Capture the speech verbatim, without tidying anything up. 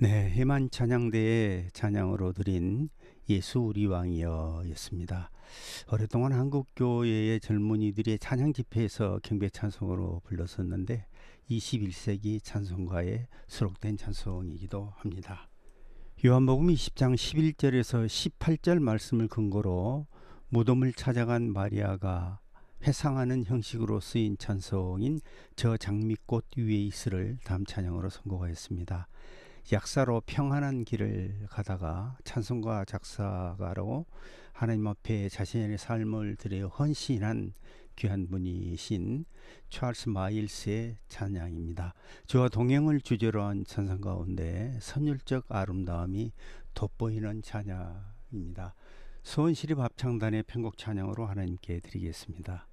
네, 해만 찬양대의 찬양으로 드린 예수 우리 왕이여 였습니다. 오랫동안 한국교회의 젊은이들이 찬양 집회에서 경배 찬송으로 불렀었는데 이십일 세기 찬송가에 수록된 찬송이기도 합니다. 요한복음 이십 장 십일 절에서 십팔 절 말씀을 근거로 무덤을 찾아간 마리아가 회상하는 형식으로 쓰인 찬송인 저 장미꽃 위에 있으를 다음 찬양으로 선곡하였습니다. 약사로 평안한 길을 가다가 찬송가 작사가로 하나님 앞에 자신의 삶을 들여 헌신한 귀한 분이신 찰스 마일스의 찬양입니다. 저와 동행을 주제로 한 찬송 가운데 선율적 아름다움이 돋보이는 찬양입니다. 수원시립 합창단의 편곡 찬양으로 하나님께 드리겠습니다.